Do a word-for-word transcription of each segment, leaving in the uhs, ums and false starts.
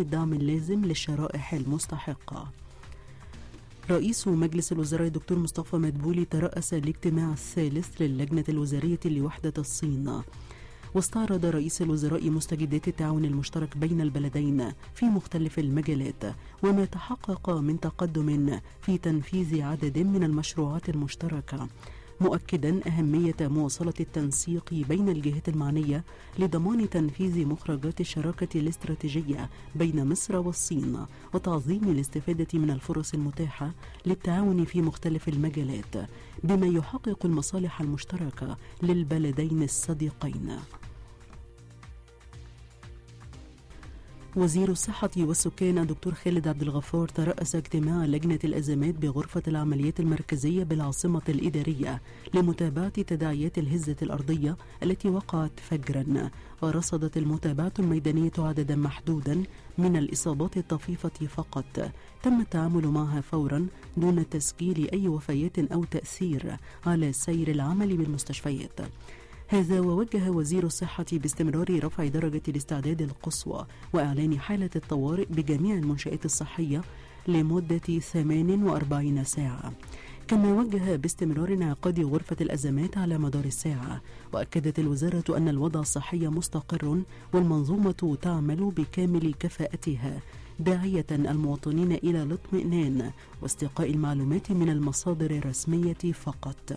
الدعم اللازم للشرائح المستحقة. رئيس مجلس الوزراء الدكتور مصطفى مدبولي ترأس الاجتماع الثالث للجنة الوزارية لوحدة الصين، واستعرض رئيس الوزراء مستجدات التعاون المشترك بين البلدين في مختلف المجالات وما تحقق من تقدم في تنفيذ عدد من المشروعات المشتركة، مؤكدا أهمية مواصلة التنسيق بين الجهات المعنية لضمان تنفيذ مخرجات الشراكة الاستراتيجية بين مصر والصين وتعظيم الاستفادة من الفرص المتاحة للتعاون في مختلف المجالات بما يحقق المصالح المشتركة للبلدين الصديقين. وزير الصحة والسكان الدكتور خالد عبد الغفار ترأس اجتماع لجنة الأزمات بغرفة العمليات المركزية بالعاصمة الإدارية لمتابعة تداعيات الهزة الأرضية التي وقعت فجرا، ورصدت المتابعة الميدانية عددا محدودا من الإصابات الطفيفة فقط تم التعامل معها فورا دون تسجيل أي وفيات أو تأثير على سير العمل بالمستشفيات. هذا ووجه وزير الصحة باستمرار رفع درجة الاستعداد القصوى وإعلان حالة الطوارئ بجميع المنشآت الصحية لمدة ثمانية وأربعين ساعة، كما وجه باستمرار انعقاد غرفة الأزمات على مدار الساعة. وأكدت الوزارة أن الوضع الصحي مستقر والمنظومة تعمل بكامل كفاءتها، داعية المواطنين إلى الاطمئنان واستقاء المعلومات من المصادر الرسمية فقط.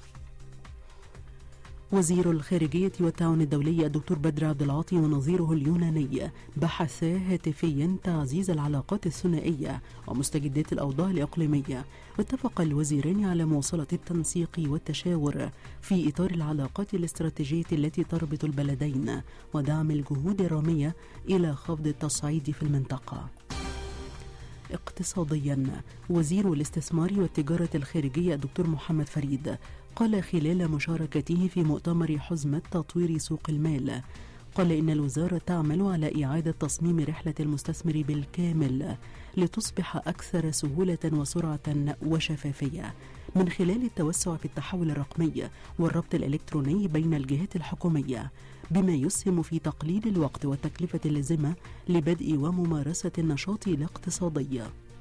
وزير الخارجية والتعاون الدولي الدكتور بدر عبد العاطي ونظيره اليوناني بحثا هاتفيا تعزيز العلاقات الثنائية ومستجدات الأوضاع الإقليمية، واتفق الوزيران على مواصلة التنسيق والتشاور في إطار العلاقات الاستراتيجية التي تربط البلدين ودعم الجهود الرامية إلى خفض التصعيد في المنطقة. اقتصاديا، وزير الاستثمار والتجارة الخارجية الدكتور محمد فريد قال خلال مشاركته في مؤتمر حزمة تطوير سوق المال، قال إن الوزارة تعمل على إعادة تصميم رحلة المستثمر بالكامل لتصبح أكثر سهولة وسرعة وشفافية من خلال التوسع في التحول الرقمي والربط الإلكتروني بين الجهات الحكومية، بما يسهم في تقليل الوقت والتكلفة اللازمة لبدء وممارسة النشاط الاقتصادي.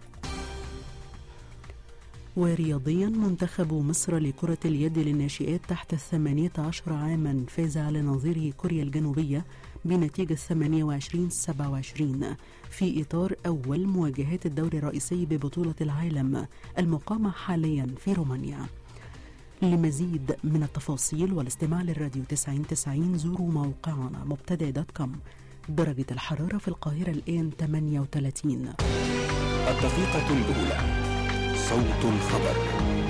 ورياضيا، منتخب مصر لكرة اليد للناشئات تحت الثمانية عشر عاما فاز على نظيره كوريا الجنوبية بنتيجة ثمانية وعشرين سبعة وعشرين في إطار أول مواجهات الدوري الرئيسي ببطولة العالم المقامة حاليا في رومانيا. لمزيد من التفاصيل والاستماع للراديو تسعين تسعين زوروا موقعنا مبتدأ دوت كوم. درجة الحرارة في القاهرة الآن ثمانية وثلاثين. الدقيقة الأولى، صوت الخبر.